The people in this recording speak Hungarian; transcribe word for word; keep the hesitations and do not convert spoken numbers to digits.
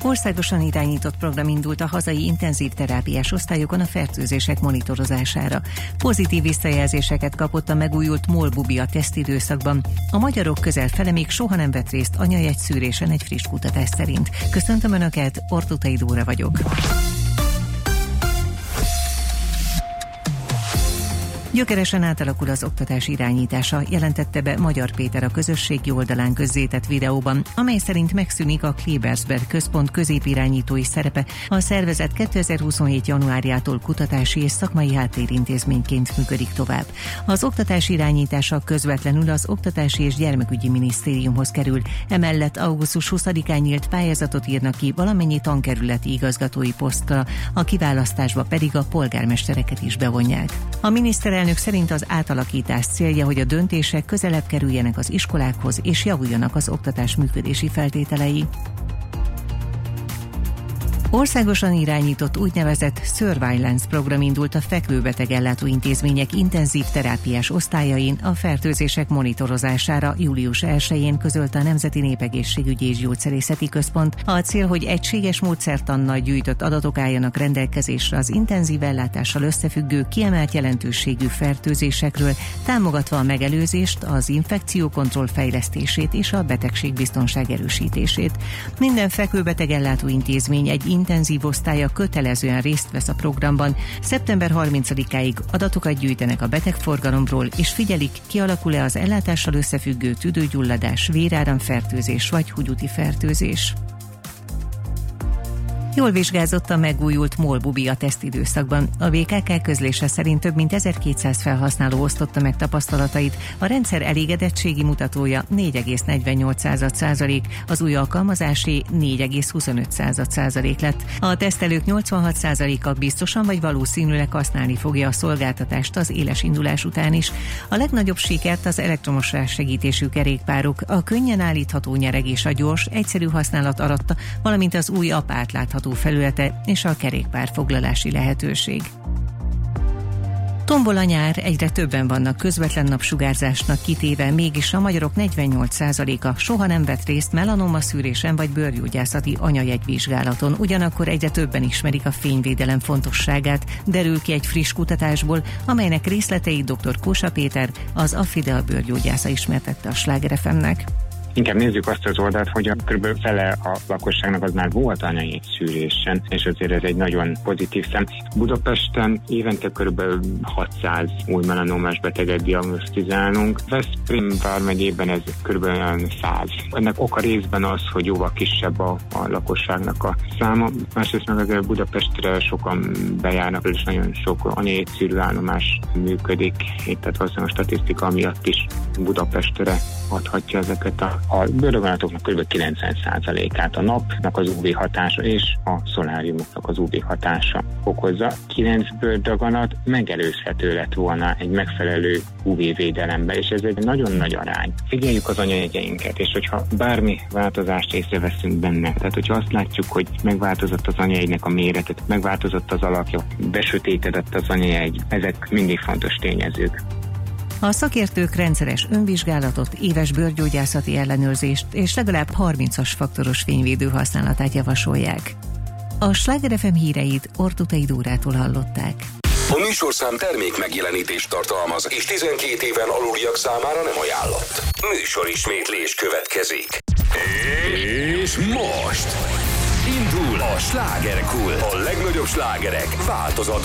Országosan irányított program indult a hazai intenzív terápiás osztályokon a fertőzések monitorozására. Pozitív visszajelzéseket kapott a megújult MOL-Bubia tesztidőszakban. A magyarok közel fele még soha nem vett részt anyajegyszűrésen egy friss kutatás szerint. Köszöntöm Önöket, Ortutai Dóra vagyok. Gyökeresen átalakul az oktatás irányítása, jelentette be Magyar Péter a közösségi oldalán közzétett videóban, amely szerint megszűnik a Klebersberg Központ középirányítói szerepe. A szervezet kétezer-huszonhét januárjától kutatási és szakmai háttérintézményként működik tovább. Az oktatás irányítása közvetlenül az Oktatási és Gyermekügyi Minisztériumhoz kerül, emellett augusztus huszadikán nyílt pályázatot írnak ki valamennyi tankerületi igazgatói posztra, a kiválasztásba pedig a polgármestereket is bevonják. A miniszterelnök szerint az átalakítás célja, hogy a döntések közelebb kerüljenek az iskolákhoz és javuljanak az oktatás működési feltételei. Országosan irányított úgynevezett Surveillance program indult a fekvőbeteg ellátóintézmények intenzív terápiás osztályain a fertőzések monitorozására július elsején, közölte a Nemzeti Népegészségügyi és Gyógyszerészeti Központ. A cél, hogy egységes módszertannal gyűjtött adatok álljanak rendelkezésre az intenzív ellátással összefüggő kiemelt jelentőségű fertőzésekről, támogatva a megelőzést, az infekciókontroll fejlesztését és a betegségbiztonság erősítését. Minden fekvőbeteg ellátóintézmény egy intenzív osztálya kötelezően részt vesz a programban. szeptember harmincadikáig adatokat gyűjtenek a betegforgalomról, és figyelik, kialakul-e az ellátással összefüggő tüdőgyulladás, véráramfertőzés vagy húgyúti fertőzés. Jól vizsgázott a megújult MOL-Bubia tesztidőszakban. A vé ká ká közlése szerint több mint ezerkétszáz felhasználó osztotta meg tapasztalatait. A rendszer elégedettségi mutatója négy egész negyvennyolc százalék, az új alkalmazásé négy egész huszonöt százalék lett. A tesztelők nyolcvanhat százaléka biztosan vagy valószínűleg használni fogja a szolgáltatást az éles indulás után is. A legnagyobb sikert az elektromos rásegítésű kerékpárok, a könnyen állítható nyereg és a gyors, egyszerű használat aratta, valamint az új app átlátható felülete és a kerékpárfoglalási lehetőség. Tombol a nyár, egyre többen vannak közvetlen napsugárzásnak kitéve, mégis a magyarok negyvennyolc százaléka soha nem vett részt melanoma szűrésen vagy bőrgyógyászati anyajegyvizsgálaton. Ugyanakkor egyre többen ismerik a fényvédelem fontosságát, derül ki egy friss kutatásból, amelynek részleteit dr. Kósa Péter, az Affidea bőrgyógyásza ismertette a Sláger ef em-nek. Inkább nézzük azt az oldalt, hogy kb. Fele a lakosságnak az már volt anyajegyszűrésen, és azért ez egy nagyon pozitív szem. Budapesten évente kb. hatszáz új melanomás beteget diagnosztizálunk. Veszprém vármegyében ez kb. száz. Ennek oka részben az, hogy jóval kisebb a, a lakosságnak a száma. Másrészt meg azért Budapestre sokan bejárnak, és nagyon sok anyajegyszűrő állomás működik. Itt tehát valószínűleg a statisztika miatt is Budapestre adhatja ezeket a A bőrdaganatoknak kb. kilencven százalékát a napnak az ú vé hatása és a szoláriumoknak az ú vé hatása okozza. kilenc bőrdaganat megelőzhető lett volna egy megfelelő ú vé védelembe, és ez egy nagyon nagy arány. Figyeljük az anyajegyeinket, és hogyha bármi változást észreveszünk benne, tehát hogyha azt látjuk, hogy megváltozott az anyajegynek a méretet, megváltozott az alakja, besötétedett az anyajegy, ezek mindig fontos tényezők. A szakértők rendszeres önvizsgálatot, éves bőrgyógyászati ellenőrzést és legalább harmincas faktoros fényvédő használatát javasolják. A Sláger ef em híreit Ortutai Dórától hallották. A műsorszám termék megjelenítést tartalmaz, és tizenkét éven aluliak számára nem ajánlott. Műsorismétlés következik. És most indul a Slágerkult. A legnagyobb slágerek változatos